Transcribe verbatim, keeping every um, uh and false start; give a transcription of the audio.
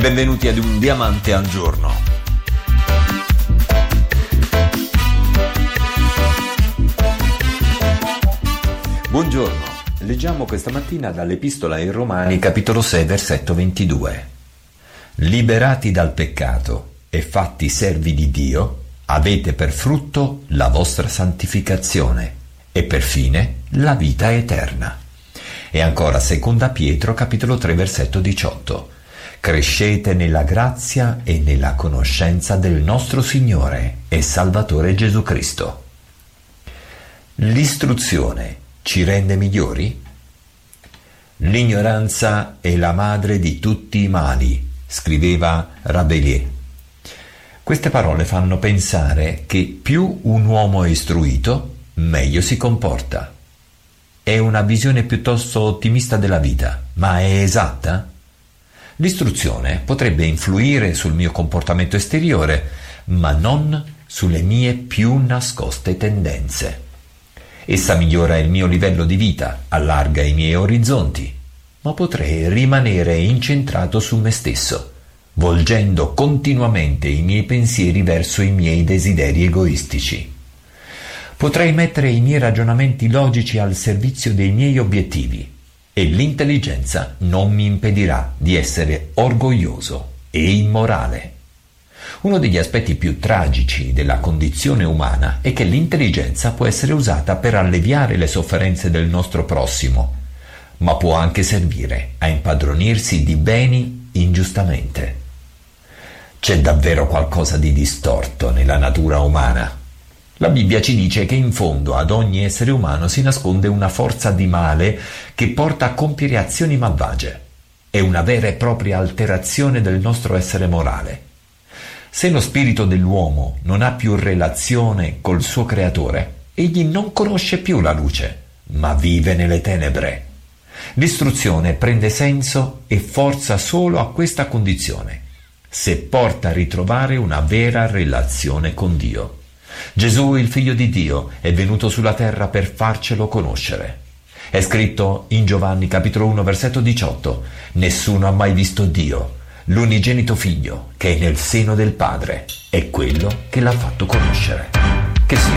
Benvenuti ad un diamante al giorno. Buongiorno, leggiamo questa mattina dall'Epistola ai Romani, capitolo sei, versetto ventidue. Liberati dal peccato e fatti servi di Dio, avete per frutto la vostra santificazione e per fine la vita eterna. E ancora seconda Pietro, capitolo tre, versetto diciotto. Crescete nella grazia e nella conoscenza del nostro Signore e Salvatore Gesù Cristo. L'istruzione ci rende migliori? L'ignoranza è la madre di tutti i mali, scriveva Rabelais. Queste parole fanno pensare che più un uomo è istruito, meglio si comporta. È una visione piuttosto ottimista della vita, ma è esatta? L'istruzione potrebbe influire sul mio comportamento esteriore, ma non sulle mie più nascoste tendenze. Essa migliora il mio livello di vita, allarga i miei orizzonti, ma potrei rimanere incentrato su me stesso, volgendo continuamente i miei pensieri verso i miei desideri egoistici. Potrei mettere i miei ragionamenti logici al servizio dei miei obiettivi e l'intelligenza non mi impedirà di essere orgoglioso e immorale. Uno degli aspetti più tragici della condizione umana è che l'intelligenza può essere usata per alleviare le sofferenze del nostro prossimo, ma può anche servire a impadronirsi di beni ingiustamente. C'è davvero qualcosa di distorto nella natura umana. La Bibbia ci dice che in fondo ad ogni essere umano si nasconde una forza di male che porta a compiere azioni malvagie. È una vera e propria alterazione del nostro essere morale. Se lo spirito dell'uomo non ha più relazione col suo creatore, egli non conosce più la luce, ma vive nelle tenebre. L'istruzione prende senso e forza solo a questa condizione, se porta a ritrovare una vera relazione con Dio. Gesù, il Figlio di Dio, è venuto sulla terra per farcelo conoscere. È scritto in Giovanni capitolo uno versetto diciotto: nessuno ha mai visto Dio, l'unigenito Figlio che è nel seno del Padre è quello che l'ha fatto conoscere. Che sia